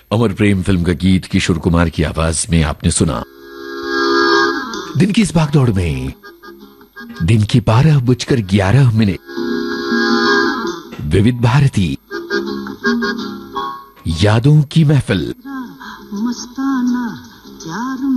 अमर प्रेम film का गीत किशोर कुमार की आवाज में आपने सुना। दिन की इस भागदौड़ में दिन की 12:11 विविध भारती यादों की महफिल।